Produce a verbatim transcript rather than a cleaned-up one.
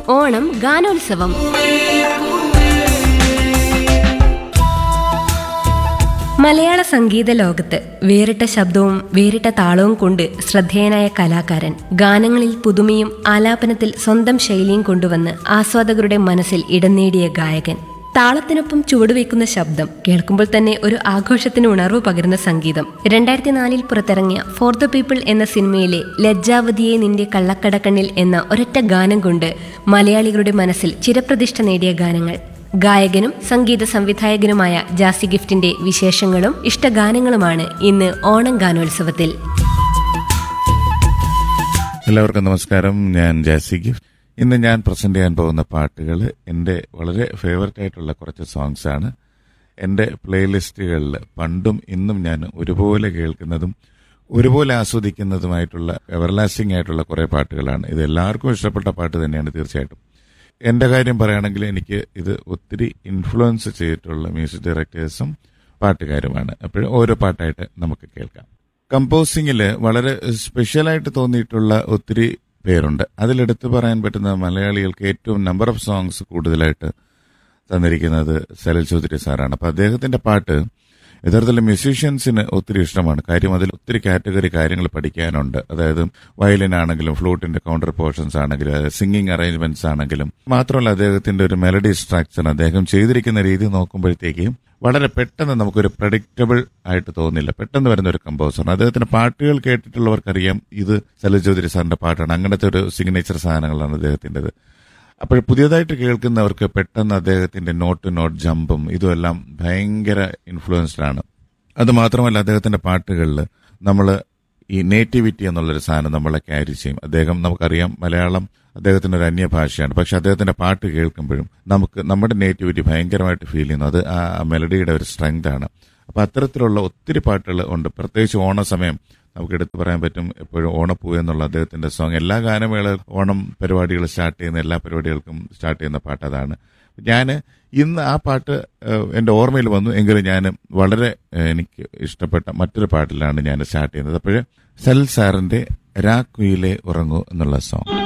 ഓണം ഗാനോത്സവം. മലയാള സംഗീത ലോകത്ത് വേറിട്ട ശബ്ദവും വേറിട്ട താളവും കൊണ്ട് ശ്രദ്ധേയനായ കലാകാരൻ, ഗാനങ്ങളിൽ പുതുമയും ആലാപനത്തിൽ സ്വന്തം ശൈലിയും കൊണ്ടുവന്ന് ആസ്വാദകരുടെ മനസ്സിൽ ഇടം നേടിയ ഗായകൻ. താളത്തിനൊപ്പം ചുവടുവയ്ക്കുന്ന ശബ്ദം, കേൾക്കുമ്പോൾ തന്നെ ഒരു ആഘോഷത്തിന് ഉണർവ് പകരുന്ന സംഗീതം. രണ്ടായിരത്തി നാലിൽ പുറത്തിറങ്ങിയ ഫോർ ദ പീപ്പിൾ എന്ന സിനിമയിലെ ലജ്ജാവതിയെ നിന്റെ കള്ളക്കടക്കണ്ണിൽ എന്ന ഒരൊറ്റ ഗാനം കൊണ്ട് മലയാളികളുടെ മനസ്സിൽ ചിരപ്രതിഷ്ഠ നേടിയ ഗാനങ്ങൾ. ഗായകനും സംഗീത സംവിധായകനുമായ ജാസി ഗിഫ്റ്റിന്റെ വിശേഷങ്ങളും ഇഷ്ടഗാനങ്ങളുമാണ് ഇന്ന് ഓണം ഗാനോത്സവത്തിൽ. എല്ലാവർക്കും നമസ്കാരം. ഞാൻ ജാസി ഗിഫ്റ്റ്. ഇന്ന് ഞാൻ പ്രസന്റ് ചെയ്യാൻ പോകുന്ന പാട്ടുകൾ എൻ്റെ വളരെ ഫേവററ്റ് ആയിട്ടുള്ള കുറച്ച് സോങ്സ് ആണ്. എൻ്റെ പ്ലേലിസ്റ്റുകളിൽ പണ്ടും ഇന്നും ഞാൻ ഒരുപോലെ കേൾക്കുന്നതും ഒരുപോലെ ആസ്വദിക്കുന്നതുമായിട്ടുള്ള എവർലാസ്റ്റിംഗ് ആയിട്ടുള്ള കുറേ പാട്ടുകളാണ്. ഇത് എല്ലാവർക്കും ഇഷ്ടപ്പെട്ട പാട്ട് തന്നെയാണ് തീർച്ചയായിട്ടും. എൻ്റെ കാര്യം പറയുകയാണെങ്കിൽ എനിക്ക് ഇത് ഒത്തിരി ഇൻഫ്ലുവൻസ് ചെയ്തിട്ടുള്ള മ്യൂസിക് ഡയറക്ടേഴ്സും പാട്ടുകാരുമാണ്. അപ്പോൾ ഓരോ പാട്ടായിട്ട് നമുക്ക് കേൾക്കാം. കമ്പോസിങ്ങിൽ വളരെ സ്പെഷ്യലായിട്ട് തോന്നിയിട്ടുള്ള ഒത്തിരി പേരുണ്ട്. അതിലെടുത്ത് പറയാൻ പറ്റുന്ന മലയാളികൾക്ക് ഏറ്റവും നമ്പർ ഓഫ് സോങ്സ് കൂടുതലായിട്ട് തന്നിരിക്കുന്നത് സലിൽ ചൗധരി സാറാണ്. അപ്പം അദ്ദേഹത്തിന്റെ പാട്ട് യഥാർത്ഥത്തിൽ മ്യൂസീഷ്യൻസിന് ഒത്തിരി ഇഷ്ടമാണ്. കാര്യം അതിൽ ഒത്തിരി കാറ്റഗറി കാര്യങ്ങൾ പഠിക്കാനുണ്ട്. അതായത് വയലിൻ ആണെങ്കിലും ഫ്ലൂട്ടിന്റെ കൗണ്ടർ പോർഷൻസ് ആണെങ്കിലും അതായത് സിംഗിങ് അറേഞ്ച്മെന്റ്സ് ആണെങ്കിലും മാത്രമല്ല അദ്ദേഹത്തിന്റെ ഒരു മെലഡി സ്ട്രക്ചർ അദ്ദേഹം ചെയ്തിരിക്കുന്ന രീതി നോക്കുമ്പോഴത്തേക്കും വളരെ പെട്ടെന്ന് നമുക്കൊരു പ്രഡിക്റ്റബിൾ ആയിട്ട് തോന്നില്ല. പെട്ടെന്ന് വരുന്ന ഒരു കമ്പോസറാണ്. അദ്ദേഹത്തിന്റെ പാട്ടുകൾ കേട്ടിട്ടുള്ളവർക്കറിയാം ഇത് സലിൽ ചൗധരി സാറിന്റെ പാട്ടാണ്. അങ്ങനത്തെ ഒരു സിഗ്നേച്ചർ സാധനങ്ങളാണ് അദ്ദേഹത്തിൻ്റെത്. അപ്പോൾ പുതിയതായിട്ട് കേൾക്കുന്നവർക്ക് പെട്ടെന്ന് അദ്ദേഹത്തിന്റെ നോട്ട് ടു നോട്ട് ജമ്പും ഇതുമെല്ലാം ഭയങ്കര ഇൻഫ്ലുവൻസ്ഡ് ആണ്. അത് മാത്രമല്ല അദ്ദേഹത്തിന്റെ പാട്ടുകളിൽ നമ്മൾ ഈ നേറ്റിവിറ്റി എന്നുള്ളൊരു സാധനം നമ്മളെ ക്യാരി ചെയ്യും. അദ്ദേഹം നമുക്കറിയാം മലയാളം അദ്ദേഹത്തിന്റെ ഒരു അന്യഭാഷയാണ്. പക്ഷെ അദ്ദേഹത്തിന്റെ പാട്ട് കേൾക്കുമ്പോഴും നമുക്ക് നമ്മുടെ നേറ്റിവിറ്റി ഭയങ്കരമായിട്ട് ഫീൽ ചെയ്യുന്നു. അത് ആ മെലഡിയുടെ ഒരു സ്ട്രെങ്ത് ആണ്. അപ്പൊ അത്തരത്തിലുള്ള ഒത്തിരി പാട്ടുകൾ ഉണ്ട്. പ്രത്യേകിച്ച് ഓണസമയം നമുക്ക് എടുത്തു പറയാൻ പറ്റും. എപ്പോഴും ഓണപ്പൂ എന്നുള്ള അദ്ദേഹത്തിന്റെ സോങ് എല്ലാ ഗാനമേള ഓണം പരിപാടികൾ സ്റ്റാർട്ട് ചെയ്യുന്ന എല്ലാ പരിപാടികൾക്കും സ്റ്റാർട്ട് ചെയ്യുന്ന പാട്ട് അതാണ്. ഞാൻ ഇന്ന് ആ പാട്ട് എൻ്റെ ഓർമ്മയിൽ വന്നു എങ്കിലും ഞാൻ വളരെ എനിക്ക് ഇഷ്ടപ്പെട്ട മറ്റൊരു പാട്ടിലാണ് ഞാൻ സ്റ്റാർട്ട് ചെയ്യുന്നത്. അപ്പോൾ സലിൽ സാറിന്റെ രാക്കുയിലെ ഉറങ്ങൂ എന്നുള്ള സോങ്.